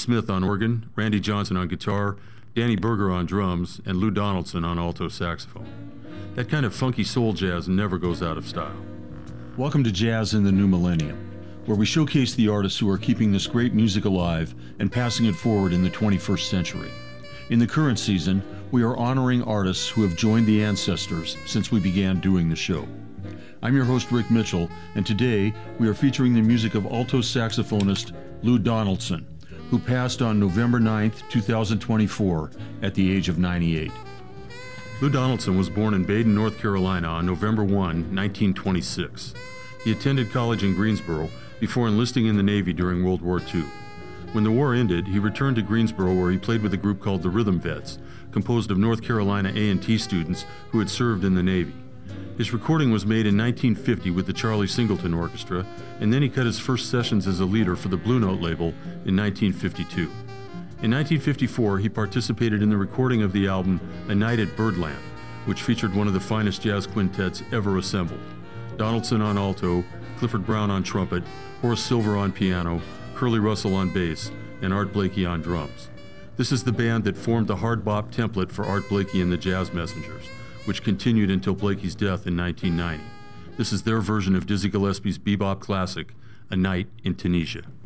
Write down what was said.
Smith on organ, Randy Johnson on guitar, Danny Berger on drums, and Lou Donaldson on alto saxophone. That kind of funky soul jazz never goes out of style. Welcome to Jazz in the New Millennium, where we showcase the artists who are keeping this great music alive and passing it forward in the 21st century. In the current season, we are honoring artists who have joined the ancestors since we began doing the show. I'm your host, Rick Mitchell, and today we are featuring the music of alto saxophonist Lou Donaldson, who passed on November 9th, 2024, at the age of 98. Lou Donaldson was born in Baden, North Carolina on November 1, 1926. He attended college in Greensboro before enlisting in the Navy during World War II. When the war ended, he returned to Greensboro where he played with a group called the Rhythm Vets, composed of North Carolina A&T students who had served in the Navy. His recording was made in 1950 with the Charlie Singleton Orchestra, and then he cut his first sessions as a leader for the Blue Note label in 1952. In 1954, he participated in the recording of the album A Night at Birdland, which featured one of the finest jazz quintets ever assembled. Donaldson on alto, Clifford Brown on trumpet, Horace Silver on piano, Curly Russell on bass, and Art Blakey on drums. This is the band that formed the hard bop template for Art Blakey and the Jazz Messengers, which continued until Blakey's death in 1990. This is their version of Dizzy Gillespie's bebop classic, A Night in Tunisia.